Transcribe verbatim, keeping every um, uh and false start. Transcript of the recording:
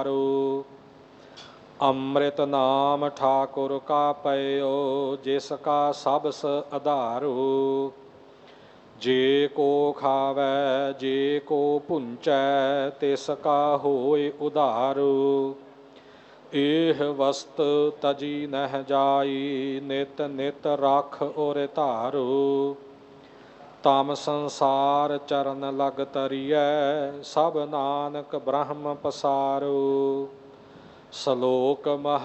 ਅੰਮ੍ਰਿਤ ਨਾਮ ਠਾਕੁਰ ਕਾ ਪਇਓ, ਜਿਸ ਕਾ ਸਬਸ ਆਧਾਰੋ। ਜੇ ਕੋ ਖਾਵੈ ਜੇ ਕੋ ਭੁੰਚੈ, ਤਿਸ ਕਾ ਹੋਇ ਉਧਾਰੋ। ਇਹ ਵਸਤ ਤਜੀ ਨਹਿ ਜਾਈ, ਨਿਤ ਨਿਤ ਰਖ ਔਰ ਧਾਰੋ। ਤਮ ਸੰਸਾਰ ਚਰਨ ਲਗ ਤਰੀਐ, ਸਭ ਨਾਨਕ ਬ੍ਰਹਮ ਪਸਾਰੋ। ਸ਼ਲੋਕ ਮਹ